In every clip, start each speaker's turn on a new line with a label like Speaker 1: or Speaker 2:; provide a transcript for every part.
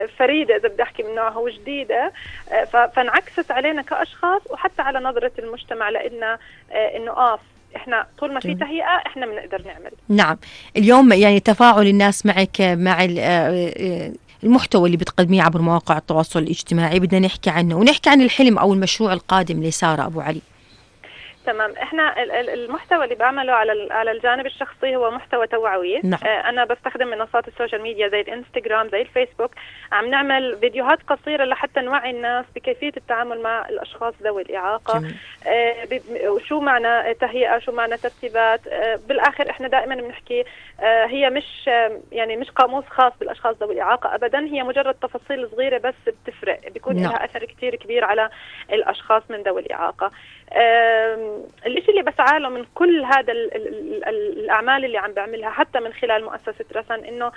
Speaker 1: فريدة إذا بدي أحكي من نوعها وجديدة، فانعكست علينا كأشخاص وحتى على نظرة المجتمع، لأن إنه إحنا طول ما في تهيئة إحنا بنقدر نعمل.
Speaker 2: نعم. اليوم يعني تفاعل الناس معك مع المحتوى اللي بتقدميه عبر مواقع التواصل الاجتماعي بدنا نحكي عنه، ونحكي عن الحلم أو المشروع القادم لسارة أبو علي.
Speaker 1: تمام. احنا المحتوى اللي بعمله على الجانب الشخصي هو محتوى توعوي.
Speaker 2: نعم.
Speaker 1: انا بستخدم منصات السوشيال ميديا زي الانستغرام زي الفيسبوك، عم نعمل فيديوهات قصيرة لحتى نوعي الناس بكيفية التعامل مع الاشخاص ذوي الاعاقة. وشو معنى تهيئة، شو معنى ترتيبات. بالاخر احنا دائما بنحكي هي مش قاموس خاص بالاشخاص ذوي الاعاقة ابدا، هي مجرد تفاصيل صغيرة بس بتفرق، بيكون لها اثر كتير كبير على الاشخاص من ذوي الاعاقة. الشيء اللي بسعى له من كل هذا الأعمال اللي عم بعملها حتى من خلال مؤسسة رسن إنه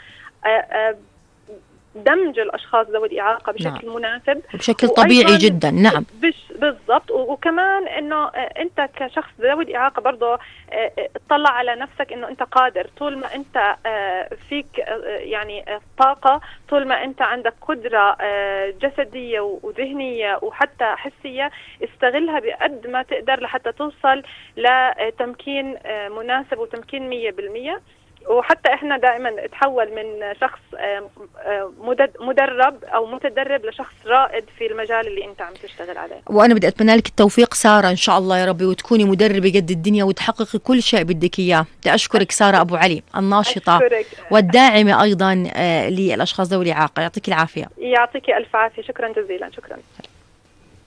Speaker 1: دمج الأشخاص ذوي الإعاقة بشكل مناسب
Speaker 2: وبشكل طبيعي جدا. نعم
Speaker 1: بالضبط. وكمان إنه أنت كشخص ذوي الإعاقة برضه اطلع على نفسك إنه أنت قادر، طول ما أنت فيك يعني طاقة، طول ما أنت عندك قدرة جسدية وذهنية وحتى حسية، استغلها بقد ما تقدر لحتى توصل لتمكين مناسب وتمكين 100%. وحتى احنا دائما تحول من شخص مدرب او متدرب لشخص رائد في المجال اللي انت عم تشتغل عليه.
Speaker 2: وانا بدي اتمنى لك التوفيق سارة ان شاء الله يا ربي، وتكوني مدربة قد الدنيا وتحققي كل شيء بدك اياه. بدي اشكرك سارة ابو علي، الناشطة والداعمة ايضا للاشخاص ذوي الاعاقة. يعطيك العافية.
Speaker 1: يعطيك الف عافية. شكرا جزيلا. شكرا.